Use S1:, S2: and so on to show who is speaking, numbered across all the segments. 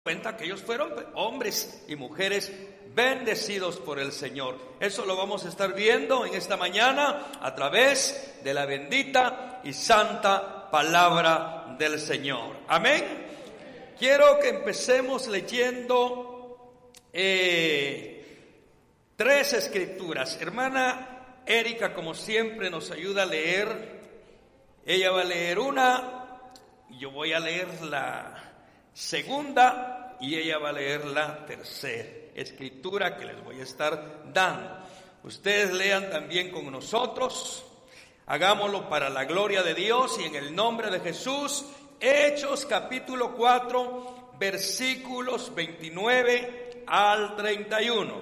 S1: cuenta que ellos fueron hombres y mujeres bendecidos por el Señor. Eso lo vamos a estar viendo en esta mañana a través de la bendita y santa palabra del Señor. Amén. Quiero que empecemos leyendo 3 escrituras. Hermana Erika, como siempre, nos ayuda a leer. Ella va a leer una, yo voy a leer la segunda y ella va a leer la tercera escritura que les voy a estar dando. Ustedes lean también con nosotros, hagámoslo para la gloria de Dios y en el nombre de Jesús. Hechos capítulo 4 versículos 29 al 31.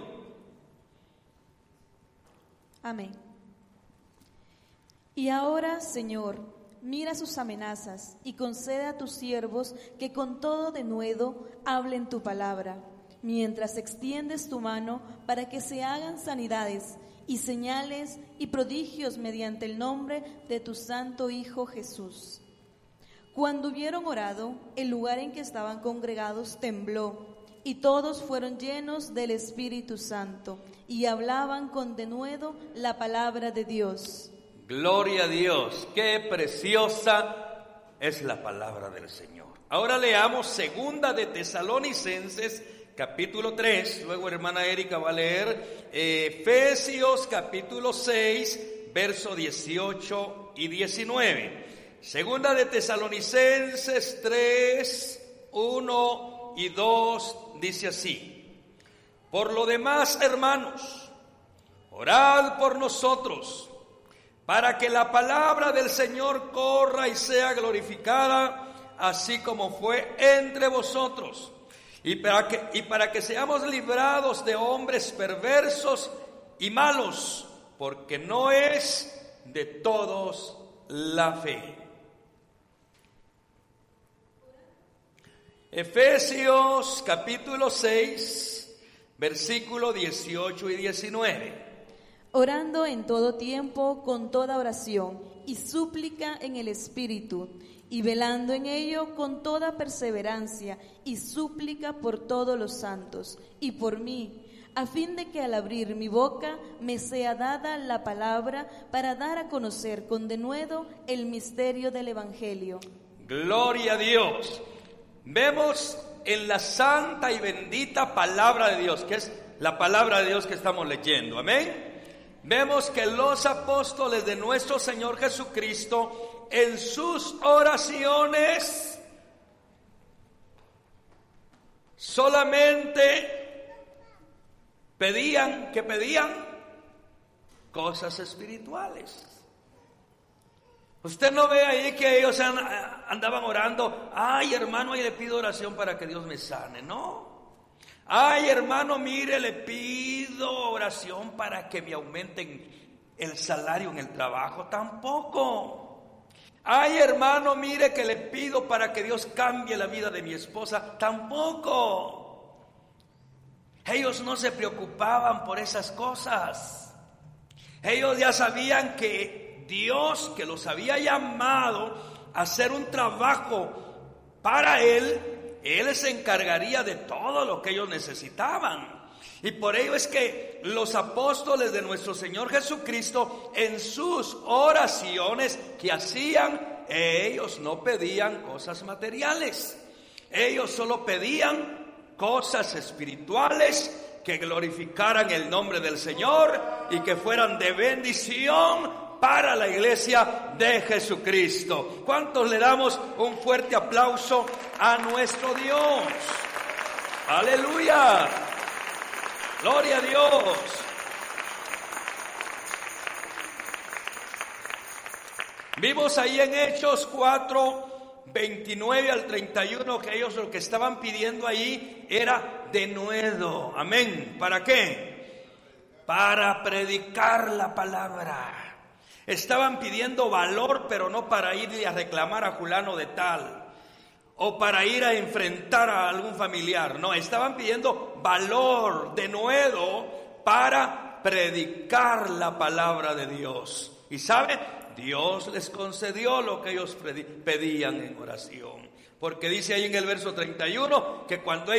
S2: Amén. Y ahora, Señor, mira sus amenazas y concede a tus siervos que con todo denuedo hablen tu palabra, mientras extiendes tu mano para que se hagan sanidades y señales y prodigios mediante el nombre de tu santo Hijo Jesús. Cuando hubieron orado, el lugar en que estaban congregados tembló, y todos fueron llenos del Espíritu Santo, y hablaban con denuedo la palabra de Dios.
S1: Gloria a Dios, qué preciosa es la palabra del Señor. Ahora leamos segunda de Tesalonicenses capítulo 3, luego hermana Erika va a leer Efesios capítulo 6, verso 18 y 19. Segunda de Tesalonicenses 3, 1 y 2 dice así: por lo demás, hermanos, orad por nosotros, para que la palabra del Señor corra y sea glorificada, así como fue entre vosotros, y para que seamos librados de hombres perversos y malos, porque no es de todos la fe. Efesios capítulo 6, versículo 18 y 19.
S2: Orando en todo tiempo con toda oración y súplica en el Espíritu, y velando en ello con toda perseverancia y súplica por todos los santos y por mí, a fin de que al abrir mi boca me sea dada la palabra para dar a conocer con denuedo el misterio del Evangelio.
S1: Gloria a Dios. Vemos en la santa y bendita palabra de Dios, que es la palabra de Dios que estamos leyendo. Amén. Vemos que los apóstoles de nuestro Señor Jesucristo en sus oraciones solamente pedían cosas espirituales. Usted no ve ahí que ellos andaban orando, ay hermano, ahí le pido oración para que Dios me sane, no. Ay hermano, mire, le pido oración para que me aumenten el salario en el trabajo, tampoco. Ay hermano, mire que le pido para que Dios cambie la vida de mi esposa, tampoco. Ellos no se preocupaban por esas cosas. Ellos ya sabían que Dios, que los había llamado a hacer un trabajo para Él se encargaría de todo lo que ellos necesitaban. Y por ello es que los apóstoles de nuestro Señor Jesucristo, en sus oraciones que hacían, ellos no pedían cosas materiales. Ellos solo pedían cosas espirituales que glorificaran el nombre del Señor y que fueran de bendición para la iglesia de Jesucristo. ¿Cuántos le damos un fuerte aplauso a nuestro Dios? Aleluya. Gloria a Dios. Vimos ahí en Hechos 4, 29 al 31 que ellos lo que estaban pidiendo ahí era denuedo. Amén. ¿Para qué? Para predicar la palabra. Estaban pidiendo valor, pero no para ir a reclamar a fulano de tal, o para ir a enfrentar a algún familiar. No, estaban pidiendo valor, denuedo, para predicar la palabra de Dios. Y ¿sabe? Dios les concedió lo que ellos pedían en oración. Porque dice ahí en el verso 31 que cuando